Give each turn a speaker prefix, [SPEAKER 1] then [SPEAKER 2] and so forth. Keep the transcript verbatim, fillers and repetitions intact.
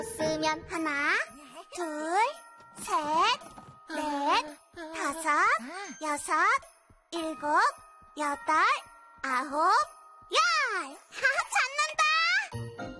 [SPEAKER 1] 쓰면 하나, 둘, 셋, 넷, 다섯, 여섯, 일곱, 여덟, 아홉, 열! 찾는다!